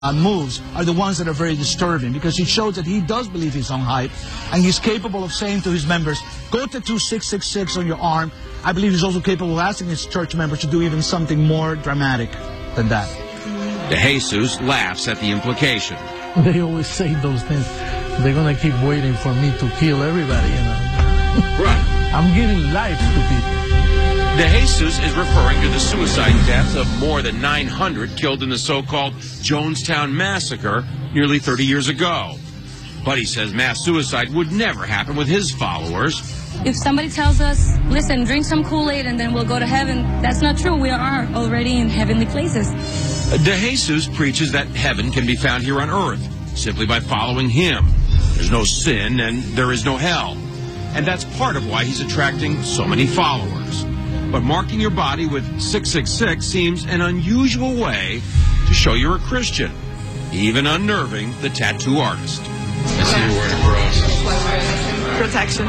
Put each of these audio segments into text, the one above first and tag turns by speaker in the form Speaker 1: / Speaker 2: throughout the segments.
Speaker 1: moves are the ones that are very disturbing, because it shows that he does believe his own hype, and he's capable of saying to his members, go tattoo 666 on your arm. I believe he's also capable of asking his church members to do even something more dramatic than that.
Speaker 2: DeJesus laughs at the implication.
Speaker 3: They always say those things. They're going to keep waiting for me to kill everybody, you know.
Speaker 2: Right.
Speaker 3: I'm giving life to people.
Speaker 2: DeJesus is referring to the suicide deaths of more than 900 killed in the so-called Jonestown Massacre nearly 30 years ago. But he says mass suicide would never happen with his followers.
Speaker 4: If somebody tells us, listen, drink some Kool-Aid and then we'll go to heaven, that's not true. We are already in heavenly places.
Speaker 2: DeJesus preaches that heaven can be found here on earth simply by following him. There's no sin and there is no hell. And that's part of why he's attracting so many followers. But marking your body with 666 seems an unusual way to show you're a Christian, even unnerving the tattoo artist.
Speaker 5: I see you wearing a cross.
Speaker 6: Protection.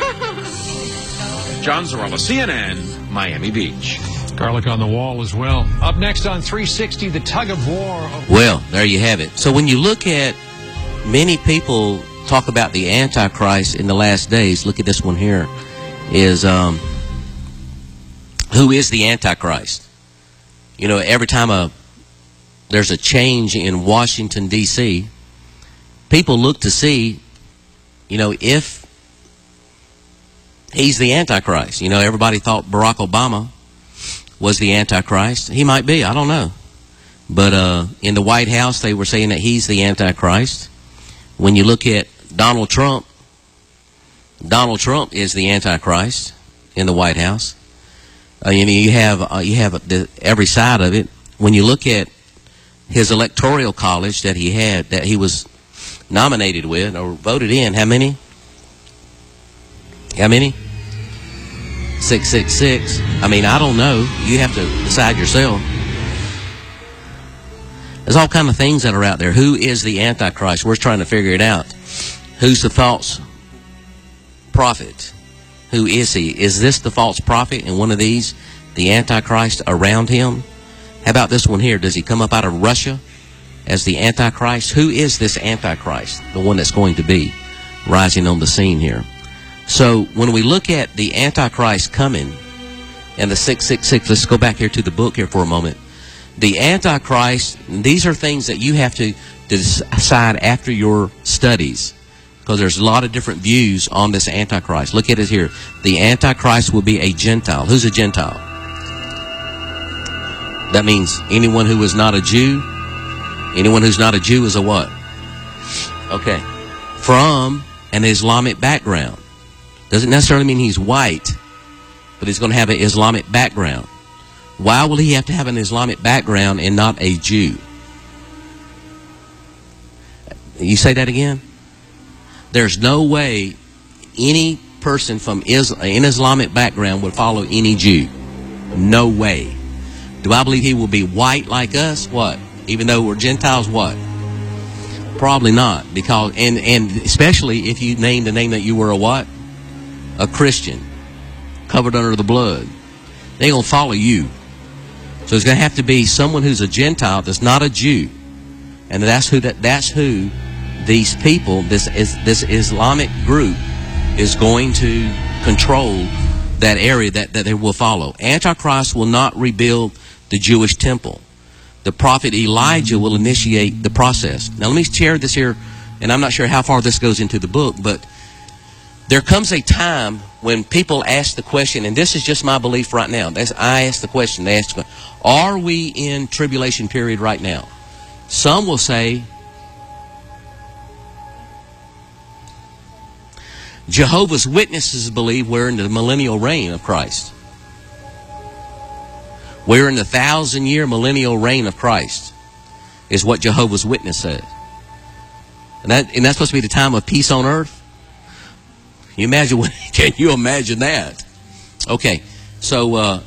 Speaker 2: John Zarella, CNN, Miami Beach.
Speaker 5: Garlic on the wall as well. Up next on 360, the tug of war.
Speaker 7: Well, there you have it. So when you look at many people talk about the Antichrist in the last days, look at this one here, is who is the Antichrist? You know, every time there's a change in Washington, D.C., people look to see, you know, if he's the Antichrist. You know, everybody thought Barack Obama was the Antichrist. He might be, I don't know. But in the White House, they were saying that he's the Antichrist. When you look at Donald Trump is the Antichrist in the White House. You have every side of it. When you look at his electoral college that he had, that he was nominated with or voted in, how many? 666. I mean, I don't know. You have to decide yourself. There's all kind of things that are out there. Who is the Antichrist? We're trying to figure it out. Who's the false prophet? Who is he? Is this the false prophet and one of these, the Antichrist around him? How about this one here? Does he come up out of Russia as the Antichrist? Who is this Antichrist? The one that's going to be rising on the scene here. So when we look at the Antichrist coming and the 666, let's go back here to the book here for a moment. The Antichrist, these are things that you have to decide after your studies, because there's a lot of different views on this Antichrist. Look at it here. The Antichrist will be a Gentile. Who's a Gentile? That means anyone who is not a Jew. Anyone who's not a Jew is a what? Okay. From an Islamic background. Doesn't necessarily mean he's white, but he's going to have an Islamic background. Why will he have to have an Islamic background and not a Jew? You say that again? There's no way any person from an Islamic background would follow any Jew. No way. Do I believe he will be white like us? What? Even though we're Gentiles, what? Probably not. Because and especially if you name the name that you were a what? A Christian. Covered under the blood. They're going to follow you. So it's going to have to be someone who's a Gentile that's not a Jew. And that's who these people, this Islamic group is going to control that area that they will follow. Antichrist will not rebuild the Jewish temple. The prophet Elijah will initiate the process. Now let me share this here, and I'm not sure how far this goes into the book, but there comes a time when people ask the question, and this is just my belief right now. I ask the question, they ask the question, are we in tribulation period right now? Some will say, Jehovah's Witnesses believe we're in the millennial reign of Christ. We're in the 1,000-year millennial reign of Christ, is what Jehovah's Witness says. And that's supposed to be the time of peace on earth? Can you imagine that? Okay, so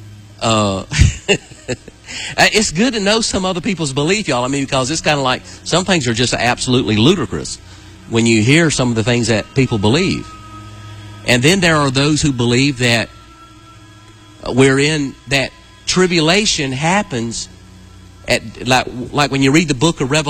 Speaker 7: it's good to know some other people's belief, y'all. I mean, because it's kind of like some things are just absolutely ludicrous when you hear some of the things that people believe. And then there are those who believe that we're in that tribulation happens like when you read the book of Revelation.